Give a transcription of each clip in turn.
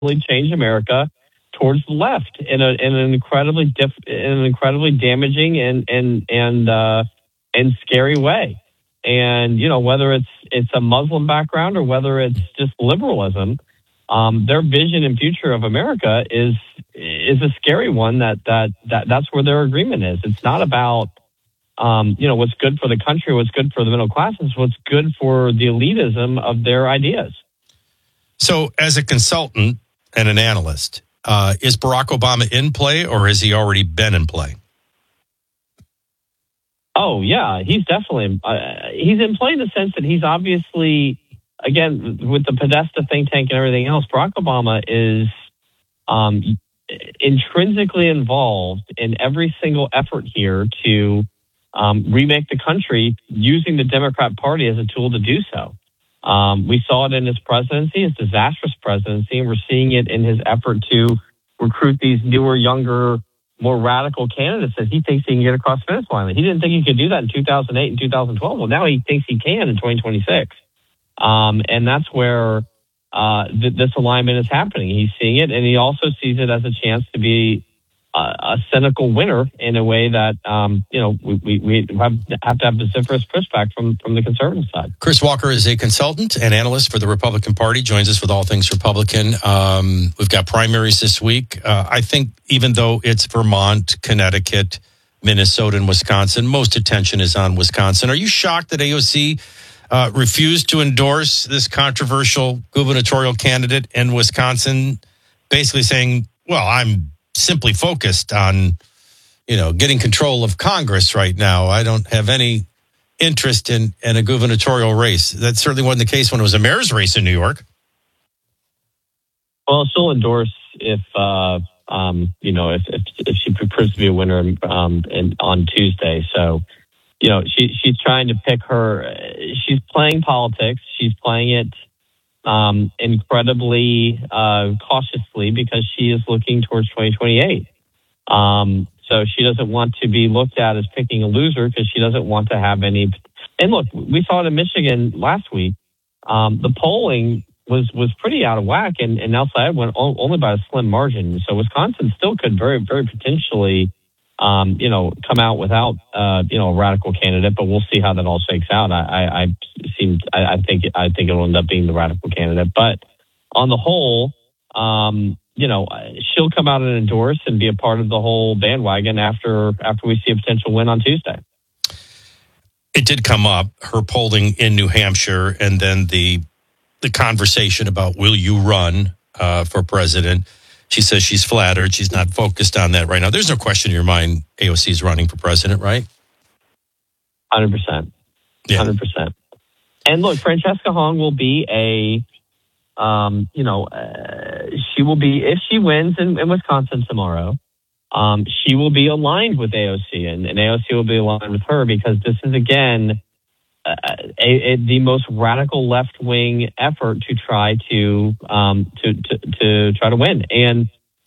change America towards the left in an incredibly damaging and scary way. And whether it's a Muslim background or whether it's just liberalism, their vision and future of America is a scary one. That's where their agreement is. It's not about what's good for the country, what's good for the middle class, is what's good for the elitism of their ideas. So, as a consultant and an analyst, is Barack Obama in play, or has he already been in play? Oh, yeah, he's definitely he's in play in the sense that he's obviously, again, with the Podesta think tank and everything else, Barack Obama is intrinsically involved in every single effort here to remake the country using the Democrat Party as a tool to do so. We saw it in his presidency, his disastrous presidency, and we're seeing it in his effort to recruit these newer, younger, more radical candidates that he thinks he can get across the finish line. He didn't think he could do that in 2008 and 2012. Well, now he thinks he can in 2026. And that's where this alignment is happening. He's seeing it, and he also sees it as a chance to be a cynical winner in a way that, we have to have vociferous pushback from the conservative side. Chris Walker is a consultant and analyst for the Republican Party, joins us with all things Republican. We've got primaries this week. I think even though it's Vermont, Connecticut, Minnesota, and Wisconsin, most attention is on Wisconsin. Are you shocked that AOC refused to endorse this controversial gubernatorial candidate in Wisconsin, basically saying, well, I'm simply focused on, getting control of Congress right now. I don't have any interest in a gubernatorial race. That certainly wasn't the case when it was a mayor's race in New York. Well, she'll endorse if she proves to be a winner on Tuesday. So, she's trying to pick she's playing politics. She's playing it incredibly cautiously because she is looking towards 2028. So she doesn't want to be looked at as picking a loser because she doesn't want to have any. And look, we saw it in Michigan last week. The polling was pretty out of whack, and El Sayed went only by a slim margin. So Wisconsin still could very, very potentially, come out without, a radical candidate, but we'll see how that all shakes out. I think it'll end up being the radical candidate, but on the whole, she'll come out and endorse and be a part of the whole bandwagon after we see a potential win on Tuesday. It did come up, her polling in New Hampshire, and then the conversation about will you run for president. She says she's flattered. She's not focused on that right now. There's no question in your mind AOC is running for president, right? 100%. Yeah. 100%. And look, Francesca Hong will be she will be, if she wins in Wisconsin tomorrow, she will be aligned with AOC, and AOC will be aligned with her because this is, again, the most radical left wing effort to try to try to win and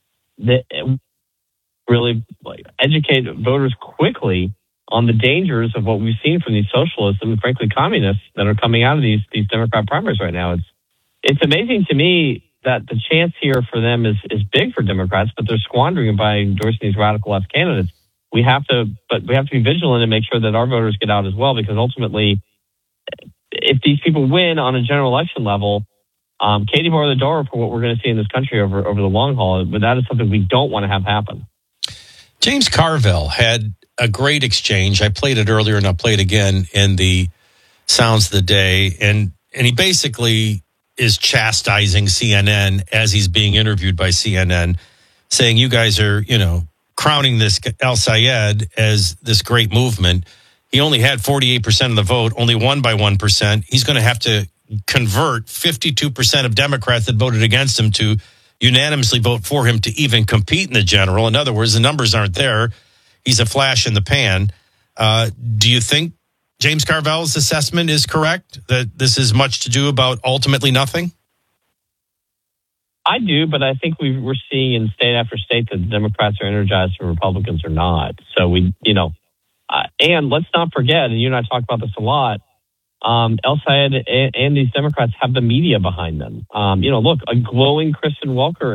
really educate voters quickly on the dangers of what we've seen from these socialists and frankly communists that are coming out of these Democrat primaries right now. It's amazing to me that the chance here for them is big for Democrats, but they're squandering it by endorsing these radical left candidates. We have to be vigilant and make sure that our voters get out as well, because ultimately, if these people win on a general election level, Katie bar the door for what we're going to see in this country over the long haul. But that is something we don't want to have happen. James Carville had a great exchange. I played it earlier and I'll play it again in the Sounds of the Day. And he basically is chastising CNN as he's being interviewed by CNN, saying you guys are, crowning this El Sayed as this great movement. He only had 48% of the vote, only won by 1%. He's going to have to convert 52% of Democrats that voted against him to unanimously vote for him to even compete in the general. In other words, the numbers aren't there. He's a flash in the pan. Do you think James Carville's assessment is correct, that this is much to do about ultimately nothing? I do, but I think we're seeing in state after state that the Democrats are energized and Republicans are not. So and let's not forget, and you and I talk about this a lot, El Sayed and these Democrats have the media behind them. Look, a glowing Kristen Welker